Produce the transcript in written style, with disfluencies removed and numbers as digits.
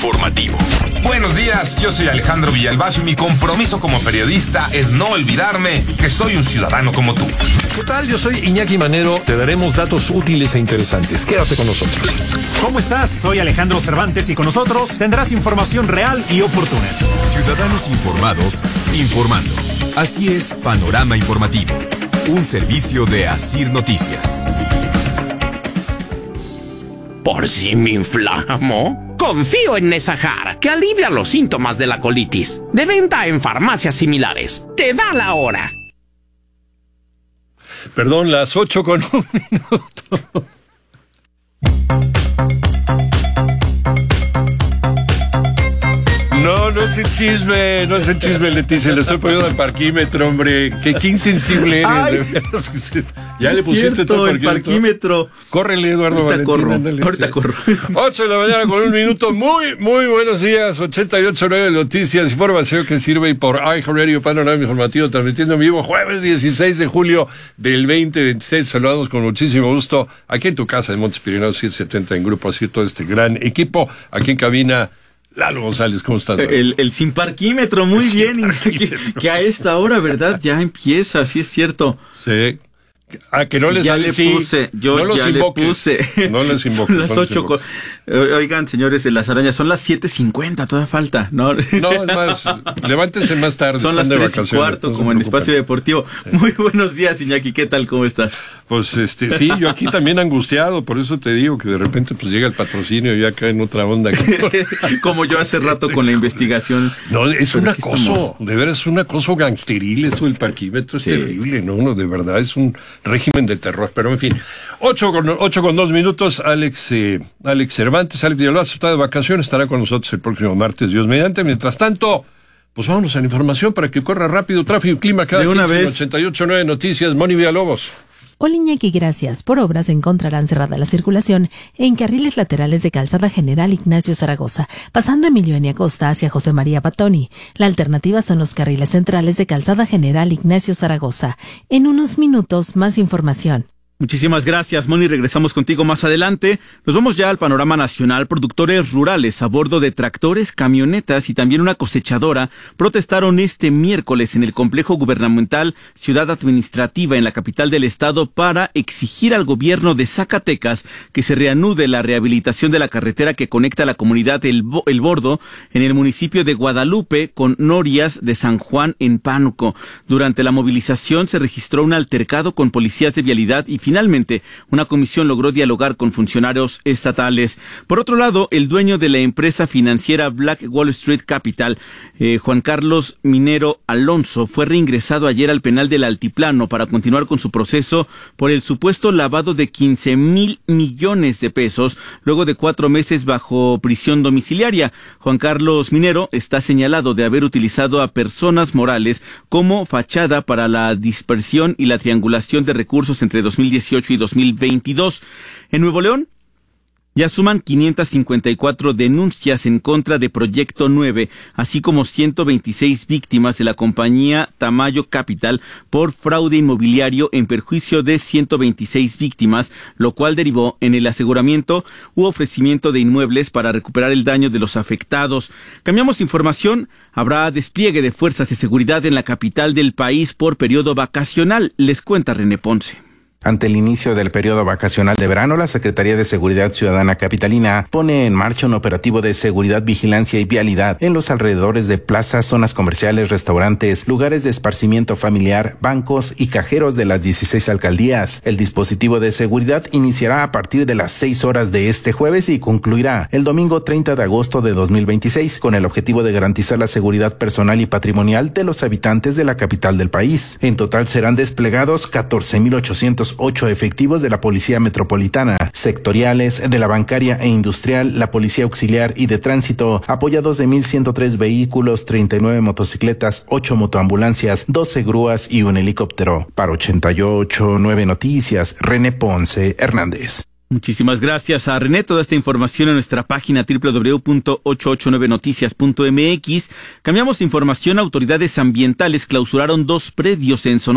informativo. Buenos días, yo soy Alejandro Villalbazo y mi compromiso como periodista es no olvidarme que soy un ciudadano como tú. ¿Qué tal? Yo soy Iñaki Manero. Te daremos datos útiles e interesantes. Quédate con nosotros. ¿Cómo estás? Soy Alejandro Cervantes y con nosotros tendrás información real y oportuna. Ciudadanos informados, informando. Así es, Panorama Informativo. Un servicio de Asir Noticias. ¿Por si me inflamo? Confío en Nesahar, que alivia los síntomas de la colitis. De venta en farmacias similares. Te da la hora. Perdón, las 8:01. No es el chisme, Leticia, le estoy poniendo al parquímetro, hombre, qué insensible eres. Ay, de veras. Ya le pusiste cierto, todo el parquímetro. Córrele, Eduardo Valentín. Ahorita corro. 8 de la mañana con 1 minuto. Muy buenos días. 88.9 Noticias, información que sirve y por iHeartRadio Panorama Informativo, transmitiendo en vivo jueves 16 de julio del 2026. Saludamos con muchísimo gusto aquí en tu casa en Montes Pirineos 770 en Grupo Así, todo este gran equipo. Aquí en cabina, Lalo González, ¿cómo estás? El sin parquímetro, muy bien. Que a esta hora, ¿verdad? Ya empieza, sí es cierto. Sí. Que no les ya le puse, yo no los ya invoques, le puse. No les invoques. Son las 8. Oigan, señores de las arañas, son las 7:50, todavía falta. No, es más, levántense más tarde. Son las 3:15, como en Espacio Deportivo. Muy buenos días, Iñaki, ¿qué tal? ¿Cómo estás? Pues sí, yo aquí también angustiado, por eso te digo que de repente pues llega el patrocinio y ya cae en otra onda. Como yo hace rato con la investigación. No, es un acoso, de veras es un acoso gangsteril, esto del parquímetro es terrible, no, de verdad es un régimen de terror, pero en fin. 8:02 Alex Cervantes, Alex Villalbazo está de vacaciones, estará con nosotros el próximo martes, Dios mediante. Mientras tanto, pues vámonos a la información para que corra rápido. Tráfico y clima cada 88.9 Noticias. Moni Villalobos. Hola Iñaki, gracias. Por obras encontrarán cerrada la circulación en carriles laterales de Calzada General Ignacio Zaragoza, pasando Emilio N. Acosta hacia José María Batoni. La alternativa son los carriles centrales de Calzada General Ignacio Zaragoza. En unos minutos, más información. Muchísimas gracias, Moni. Regresamos contigo más adelante. Nos vamos ya al panorama nacional. Productores rurales a bordo de tractores, camionetas y también una cosechadora protestaron este miércoles en el complejo gubernamental Ciudad Administrativa en la capital del estado para exigir al gobierno de Zacatecas que se reanude la rehabilitación de la carretera que conecta a la comunidad El Bordo en el municipio de Guadalupe con Norias de San Juan en Pánuco. Durante la movilización se registró un altercado con policías de vialidad y finalmente, una comisión logró dialogar con funcionarios estatales. Por otro lado, el dueño de la empresa financiera Black Wall Street Capital, Juan Carlos Minero Alonso, fue reingresado ayer al penal del Altiplano para continuar con su proceso por el supuesto lavado de 15,000 millones de pesos, luego de 4 meses bajo prisión domiciliaria. Juan Carlos Minero está señalado de haber utilizado a personas morales como fachada para la dispersión y la triangulación de recursos entre 2018 y 2022. En Nuevo León ya suman 554 denuncias en contra de Proyecto 9, así como 126 víctimas de la compañía Tamayo Capital por fraude inmobiliario en perjuicio de 126 víctimas, lo cual derivó en el aseguramiento u ofrecimiento de inmuebles para recuperar el daño de los afectados. Cambiamos información. Habrá despliegue de fuerzas de seguridad en la capital del país por periodo vacacional. Les cuenta René Ponce. Ante el inicio del periodo vacacional de verano, la Secretaría de Seguridad Ciudadana Capitalina pone en marcha un operativo de seguridad, vigilancia y vialidad en los alrededores de plazas, zonas comerciales, restaurantes, lugares de esparcimiento familiar, bancos y cajeros de las 16 alcaldías. El dispositivo de seguridad iniciará a partir de las 6 horas de este jueves y concluirá el domingo 30 de agosto de 2026, con el objetivo de garantizar la seguridad personal y patrimonial de los habitantes de la capital del país. En total serán desplegados 14,808 efectivos de la Policía Metropolitana, sectoriales, de la bancaria e industrial, la Policía Auxiliar y de Tránsito, apoyados de 1,103 vehículos, 39 motocicletas, 8 motoambulancias, 12 grúas y un helicóptero. Para 88.9 Noticias, René Ponce Hernández. Muchísimas gracias a René. Toda esta información en nuestra página www.889noticias.mx. Cambiamos información. Autoridades ambientales clausuraron 2 predios en Sonora